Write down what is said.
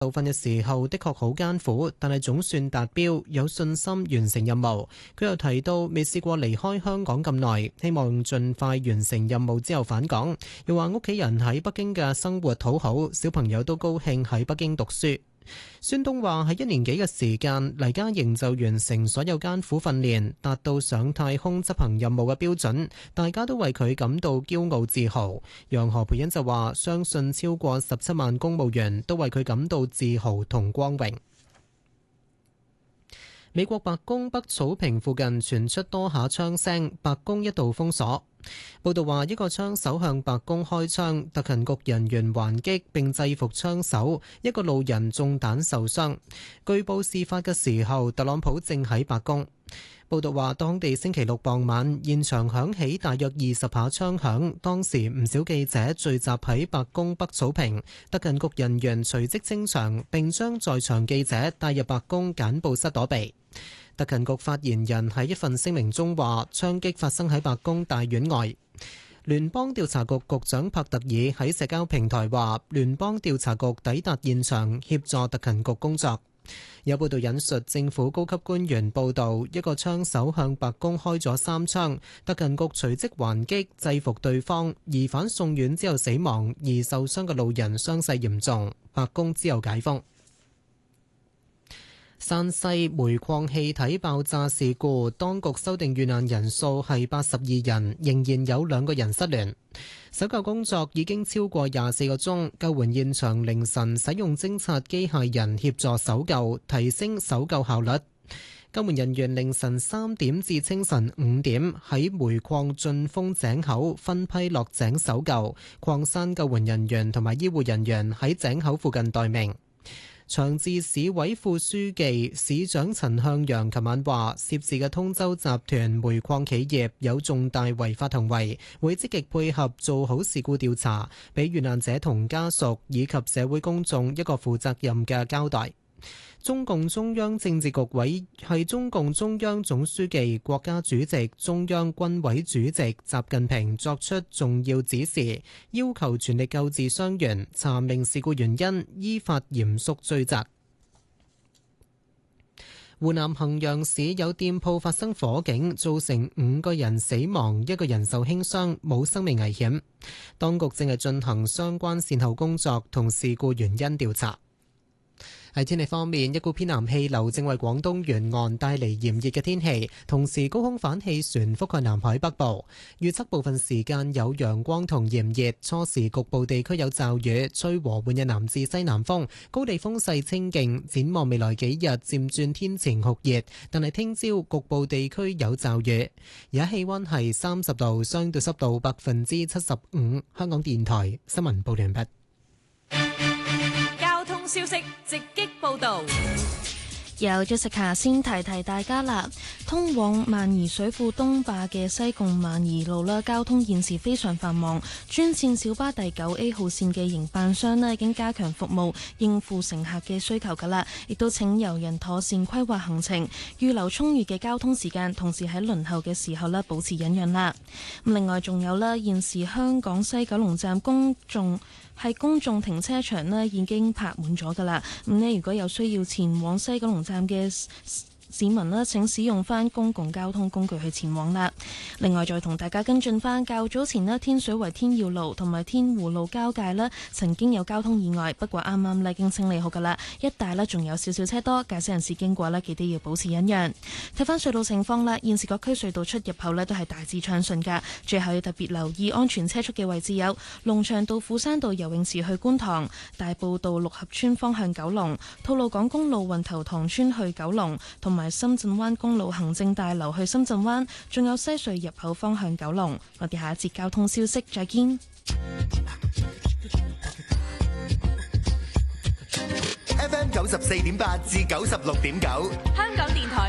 部分嘅時候的確好艱苦，但係總算達標，有信心完成任務。佢又提到未試過離開香港咁耐，希望盡快完成任務之後返港。又話屋企人喺北京嘅生活好好，小朋友都高興喺北京讀書。孫東話喺1年幾嘅時間，黎家營就完成所有艱苦訓練，達到上太空執行任務嘅標準，大家都為佢感到驕傲自豪。楊何培恩就話，相信超過17萬公務員都為佢感到自豪同光榮。美國白宮北草坪附近傳出多下槍聲，白宮一度封鎖。報道話，一個槍手向白宮開槍，特勤局人員還擊並制服槍手，一個路人中彈受傷。據報事發嘅時候，特朗普正喺白宮。報道話，當地星期六傍晚，現場響起大約20下槍響，當時唔少記者聚集喺白宮北草坪，特勤局人員隨即清場，並將在場記者帶入白宮簡報室躲避。特勤局發言人喺一份聲明中話，槍擊發生喺白宮大院外。聯邦調查局局長帕特爾喺社交平台話，聯邦調查局抵達現場協助特勤局工作。有報道引述政府高級官員報道，一個槍手向白宮開咗3槍，特勤局隨即還擊制服對方，疑犯送院之後死亡，而受傷嘅路人傷勢嚴重，白宮之後解封。山西煤礦氣體爆炸事故，當局修訂遇難人數係82人，仍然有2個人失聯。搜救工作已經超過24個鐘，救援現場凌晨使用偵察機械人協助搜救，提升搜救效率。救援人員凌晨3點至清晨5點喺煤礦進風井口分批落井搜救，礦山救援人員同埋醫護人員喺井口附近待命。長治市委副書記、市長陳向陽琴晚話，涉事嘅通州集團煤礦企業有重大違法行為，會積極配合做好事故調查，俾遇難者同家屬以及社會公眾一個負責任嘅交代。中共中央政治局委係中共中央總書記、國家主席、中央軍委主席習近平作出重要指示，要求全力救治傷員，查明事故原因，依法嚴肅追責。湖南衡陽市有店鋪發生火警，造成5個人死亡，1個人受輕傷，冇生命危險。當局正係進行相關善後工作同事故原因調查。喺天氣方面，一股偏南氣流正為廣東沿岸帶嚟炎熱嘅天氣，同時高空反氣旋覆蓋南海北部。預測部分時間有陽光同炎熱，初時局部地區有驟雨，吹和緩嘅南至西南風，高地風勢清勁。展望未來幾日漸轉天晴酷熱，但係聽朝局部地區有驟雨。而家氣溫係30度，相對濕度75%。香港電台新聞報道完畢。 消息直擊報道， 有咗食下先提提大家啦。通往萬宜水庫東壩嘅西貢萬宜路啦，交通現時非常繁忙。專線小巴第9A 號線嘅營辦商咧已經加強服務，應付乘客嘅需求噶啦。亦都請遊人妥善規劃行程，預留充裕嘅交通時間，同時喺輪候嘅時候咧保持忍讓啦。另外仲有啦，現時香港西九龍站公眾停車場呢已經泊滿咗㗎啦。咁呢，如果有需要前往西九龍站嘅市民呢，請使用翻公共交通工具去前往啦。另外再同大家跟進翻，較早前呢，天水圍天耀路同埋天湖路交界呢曾經有交通意外，不過啱啱呢已經清理好㗎啦。一帶呢仲有少少車多，駕駛人士經過呢記得要保持忍讓。睇翻隧道情況啦，現時各區隧道出入口呢都係大致暢順㗎。最後要特別留意安全車速嘅位置有龍翔道、虎山道游泳池去觀塘、大埔道六合村方向九龍、吐露港公路運頭塘村去九龍，同埋深圳灣公路行政大樓去深圳灣，仲有西隧入口方向九龍。我哋下一節交通消息再見。 FM 94.8至96.9， 香港電台